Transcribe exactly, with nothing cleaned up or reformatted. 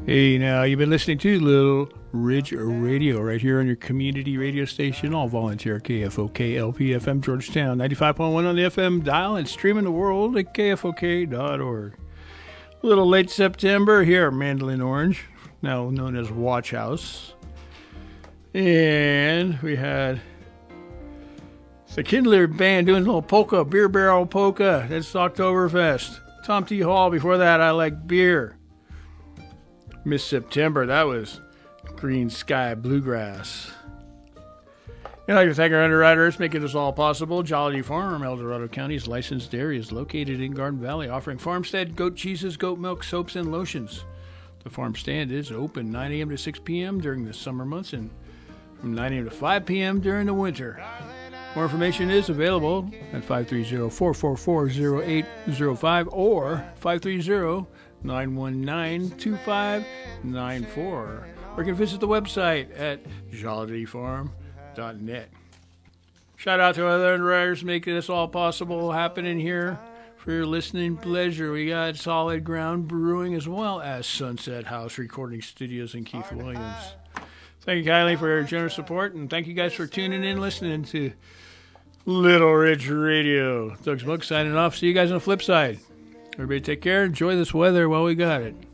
Hey, now you've been listening to Little Ridge Radio right here on your community radio station, all volunteer K F O K L P F M Georgetown, ninety-five point one on the F M dial and streaming the world at K F O K dot org. A little late September here at Mandolin Orange, now known as Watch House. And we had the Kindler Band doing a little polka, beer barrel polka. That's Oktoberfest. Tom T. Hall, before that, I Like Beer. Miss September, that was Green Sky Bluegrass. And I'd like to thank our underwriters making this all possible. Jollity Farm, El Dorado County's licensed dairy, is located in Garden Valley, offering farmstead goat cheeses, goat milk, soaps, and lotions. The farm stand is open nine a.m. to six p.m. during the summer months and from nine a.m. to five p.m. during the winter. More information is available at five three zero, four four four, zero eight zero five or five three zero, nine one nine, two five nine four. Or you can visit the website at jollity farm dot net. Shout out to our other underwriters making this all possible happening here for your listening pleasure. We got Solid Ground Brewing as well as Sunset House Recording Studios in Keith Williams. Thank you kindly for your generous support, and thank you guys for tuning in, listening to Little Ridge Radio. Doug Smoke signing off. See you guys on the flip side. Everybody take care. Enjoy this weather while we got it.